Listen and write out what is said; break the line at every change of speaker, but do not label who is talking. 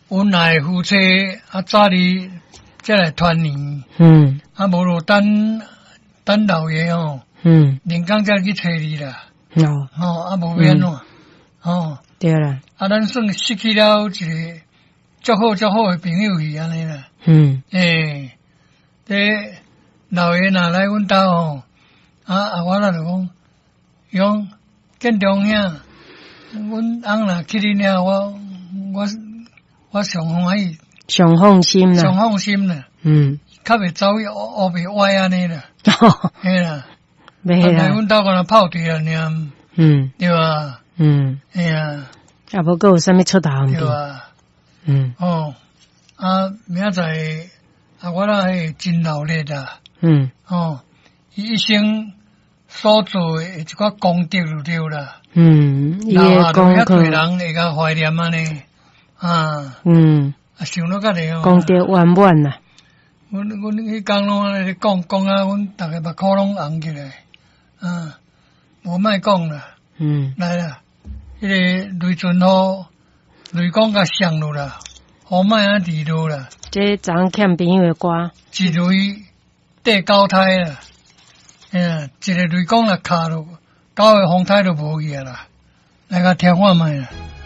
阮来夫妻早日再来团圆。无就等老爷连江才去找你啦。无免咯。
对啦。
咱算失去了一个足好的朋友去安尼啦。这老爷若来阮家我那就讲见中兄，阮翁若去你遐，我上欢喜，
上放心啦，
较袂走黑袂歪安尼啦。嘿啦，
袂啦，
来阮家敢若泡茶啦，对吧？嘿啊，
也无阁有啥物出头
对吧？明仔载我那是真劳力啦。伊一生所做的一寡功德就对啦。
老下都遐
侪人会甲怀念安尼。想到甲你
功德圆满啦。
阮迄工拢安尼讲啊，阮逐个目眶拢红起来。无莫讲啦。来啦，迄个雷阵雨，雷公甲上落啦，雨莫啊地落啦。
这昨欠朋友的歌，
一雷缀九胎啦。一个雷公若卡落，9个风台都无去啦。来甲听看觅啦。